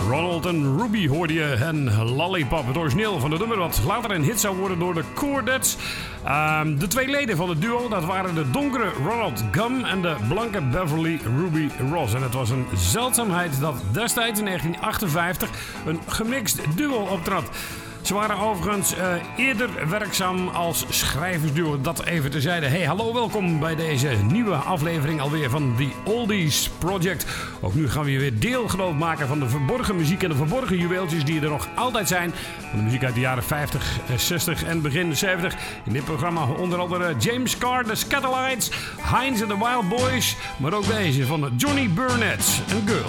Ronald en Ruby hoorde je en Lollipop, het origineel van het nummer wat later een hit zou worden door de Chordettes. De twee leden van het duo, dat waren de donkere Ronald Gum en de blanke Beverly Ruby Ross. En het was een zeldzaamheid dat destijds in 1958 een gemixt duo optrad. Ze waren overigens eerder werkzaam als schrijversduo. Dat even terzijde. Hey, hallo, welkom bij deze nieuwe aflevering alweer van The Oldies Project. Ook nu gaan we weer deelgenoot maken van de verborgen muziek en de verborgen juweeltjes die er nog altijd zijn. Van de muziek uit de jaren 50, 60 en begin 70. In dit programma onder andere James Carr, The Scatterlights, Heinz and the Wild Boys. Maar ook deze van Johnny Burnett, een girl.